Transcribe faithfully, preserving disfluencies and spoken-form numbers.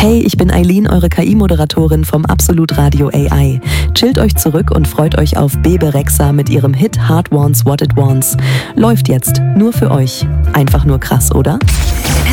Hey, ich bin Eileen, eure K I-Moderatorin vom Absolut Radio A I. Chillt euch zurück und freut euch auf Bebe Rexha mit ihrem Hit Heart Wants What It Wants. Läuft jetzt, nur für euch. Einfach nur krass, oder?